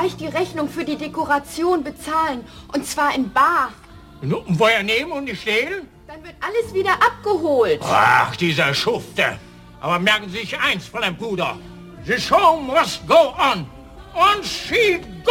gleich die Rechnung für die Dekoration bezahlen. Und zwar in bar. Und woher nehmen und nicht stehlen? Dann wird alles wieder abgeholt. Ach, dieser Schufte. Aber merken Sie sich eins, Fräulein Puder. The show must go on. On she